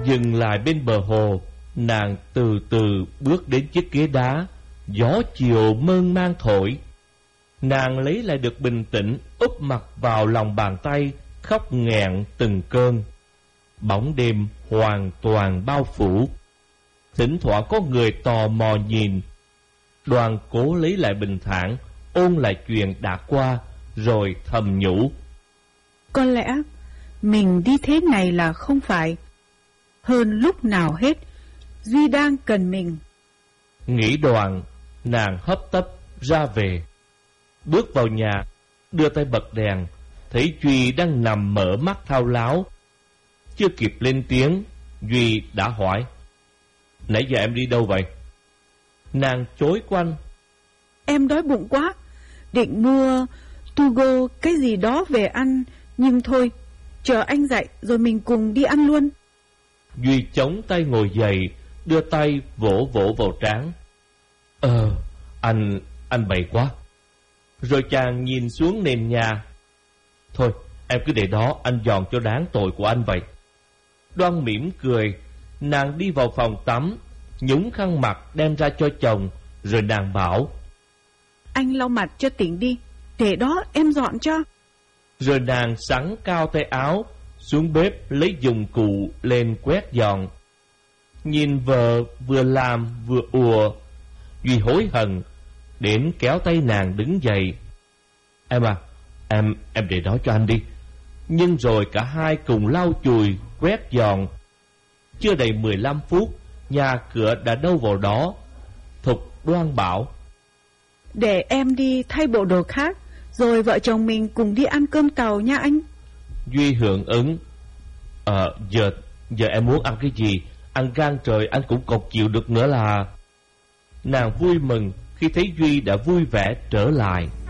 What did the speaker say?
Dừng lại bên bờ hồ, nàng từ từ bước đến chiếc ghế đá. Gió chiều mơn man thổi. Nàng lấy lại được bình tĩnh, úp mặt vào lòng bàn tay, khóc nghẹn từng cơn. Bóng đêm hoàn toàn bao phủ. Thỉnh thoảng có người tò mò nhìn. Đoàn cố lấy lại bình thản, ôn lại chuyện đã qua, rồi thầm nhủ: có lẽ mình đi thế này là không phải. Hơn lúc nào hết, Duy đang cần mình. Nghĩ đoạn, nàng hấp tấp ra về. Bước vào nhà, đưa tay bật đèn, thấy Duy đang nằm mở mắt thao láo. Chưa kịp lên tiếng, Duy đã hỏi: nãy giờ em đi đâu vậy? Nàng chối quanh: em đói bụng quá, định mua Tugo cái gì đó về ăn, nhưng thôi, chờ anh dậy rồi mình cùng đi ăn luôn. Duy chống tay ngồi dậy, đưa tay vỗ vỗ vào trán: anh bậy quá. Rồi chàng nhìn xuống nền nhà: thôi, em cứ để đó, anh dọn cho đáng tội của anh vậy. Đoan mỉm cười. Nàng đi vào phòng tắm, nhúng khăn mặt đem ra cho chồng. Rồi nàng bảo: anh lau mặt cho tiện đi, để đó em dọn cho. Rồi nàng xắn cao tay áo, xuống bếp lấy dụng cụ lên quét dọn. Nhìn vợ vừa làm vừa ùa, Duy hối hận, đến kéo tay nàng đứng dậy: em à, em để đó cho anh đi. Nhưng rồi cả hai cùng lau chùi, quét dọn. Chưa đầy 15 phút, nhà cửa đã đâu vào đó. Thục Đoan bảo: để em đi thay bộ đồ khác, rồi vợ chồng mình cùng đi ăn cơm tàu nha anh. Duy hưởng ứng: giờ em muốn ăn cái gì? Ăn gan trời anh cũng không chịu được nữa là. Nàng vui mừng khi thấy Duy đã vui vẻ trở lại.